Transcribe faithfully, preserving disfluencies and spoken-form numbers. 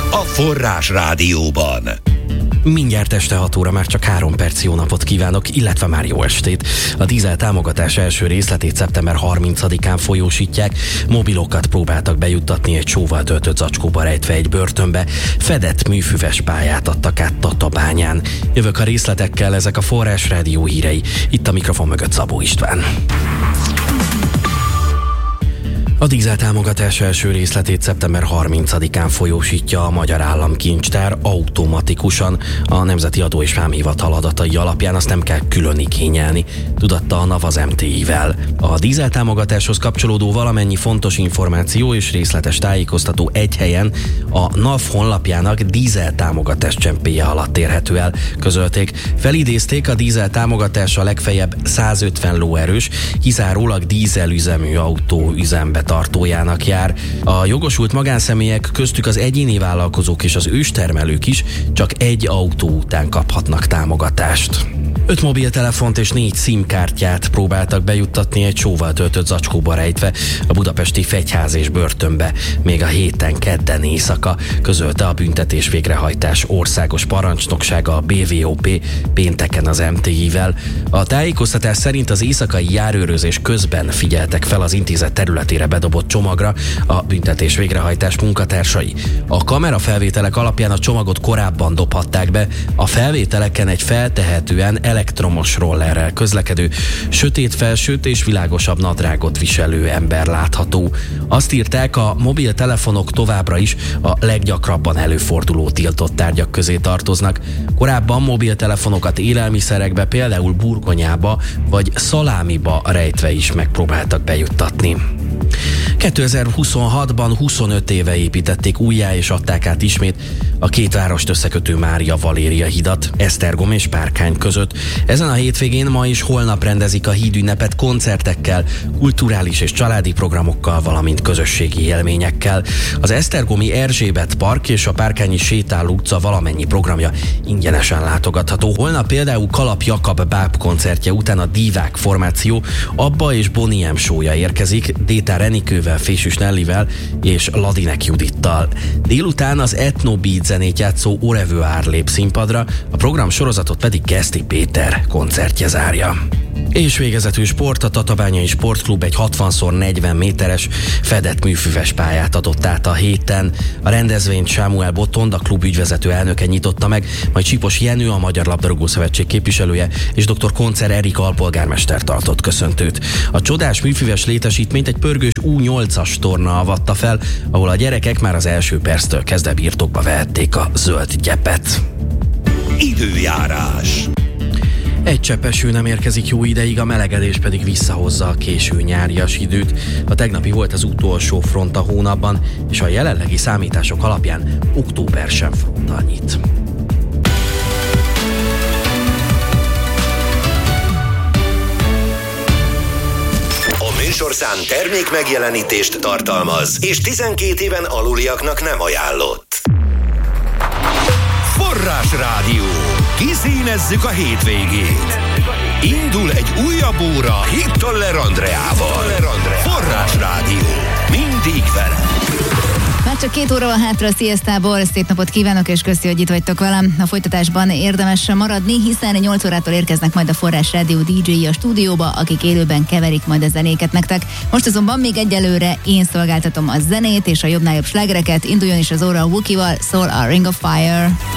a Forrás Rádióban. Mindjárt este hat óra, már csak három perc, jó napot kívánok, illetve már jó estét. A dízel támogatás első részletét szeptember harmincadikán folyósítják. Mobilokat próbáltak bejuttatni egy sóval töltött zacskóba rejtve egy börtönbe. Fedett műfüves pályát adtak át Tatabányán. Jövök a részletekkel, ezek a Forrás Rádió hírei. Itt a mikrofon mögött Szabó István. A dízel támogatás első részletét szeptember harmincadikán folyósítja a Magyar Államkincstár automatikusan. A Nemzeti Adó és Vámhivatal adatai alapján azt nem kell külön igényelni, tudatta a NAV az em té i-vel. A dízel támogatáshoz kapcsolódó valamennyi fontos információ és részletes tájékoztató egy helyen a NAV honlapjának dízel támogatás csempéje alatt érhető el, közölték. Felidézték, a dízel támogatása legfeljebb százötven lóerős, kizárólag dízelüzemű autó üzembe tartójának jár. A jogosult magánszemélyek, köztük az egyéni vállalkozók és az őstermelők is csak egy autó után kaphatnak támogatást. Öt mobiltelefont és négy SIM-kártyát próbáltak bejuttatni egy sóval töltött zacskóba rejtve a budapesti Fegyház és börtönbe még a héten kedden éjszaka, közölte a büntetés végrehajtás országos parancsnoksága, a bé vé o pé pénteken az em té i-vel. A tájékoztatás szerint az éjszakai járőrözés közben figyeltek fel az intézet területére bedobott csomagra a büntetés végrehajtás munkatársai. A kamerafelvételek alapján a csomagot korábban dobhatták be, a felvételeken egy feltehetően elektromos rollerrel közlekedő, sötét felsőt és világosabb nadrágot viselő ember látható. Azt írták, a mobiltelefonok továbbra is a leggyakrabban előforduló tiltott tárgyak közé tartoznak. Korábban mobiltelefonokat élelmiszerekbe, például burgonyába vagy szalámiba rejtve is megpróbáltak bejuttatni. kétezer-huszonhatban huszonöt éve építették újjá és adták át ismét a két várost összekötő Mária-Valéria hidat Esztergom és Párkány között. Ezen a hétvégén ma és holnap rendezik a hídünnepet koncertekkel, kulturális és családi programokkal, valamint közösségi élményekkel. Az esztergomi Erzsébet Park és a Párkányi Sétáló utca valamennyi programja ingyenesen látogatható. Holnap például Kalap Jakab báb koncertje után a Divák formáció Abba és Boniem show-ja érkezik, Détár Enikővel, Fésűs Nellivel és Ladinek Judittal. Délután az Etnobeat zenét játszó Orevoir lép színpadra, a program sorozatot pedig Geszti Péter koncertje zárja. És végezetül sport, a Tatabányai Sportklub egy hatvan szor negyven méteres fedett műfüves pályát adott át a héten. A rendezvényt Sámuel Botond, a klub ügyvezető elnöke nyitotta meg, majd Csipos Jenő, a Magyar Labdarúgó Szövetség képviselője, és dr. Koncer Erika alpolgármester tartott köszöntőt. A csodás műfüves létesítményt egy pörgős U nyolcas torna avatta fel, ahol a gyerekek már az első perctől kezdve birtokba vehették a zöld gyepet. Időjárás. Egy csepp eső nem érkezik jó ideig, a melegedés pedig visszahozza a késő nyárias időt. A tegnapi volt az utolsó front a hónapban, és a jelenlegi számítások alapján október sem fronttal nyit. A műsorszám termék megjelenítést tartalmaz, és tizenkét éven aluliaknak nem ajánlott. Forrás Rádió. Kiszínezzük a hétvégét. Indul egy újabb óra Hittoller Andreával. Forrás Rádió. Mindig vele. Már csak két óra van hátra a sziasztából, szép napot kívánok, és köszi, hogy itt vagytok velem. A folytatásban érdemes maradni, hiszen nyolc órától érkeznek majd a Forrás Rádió dé dzséi a stúdióba, akik élőben keverik majd a zenéket nektek. Most azonban még egyelőre én szolgáltatom a zenét és a jobbnál jobb slágereket, induljon is az óra a Wookie-val, szól a Ring of Fire.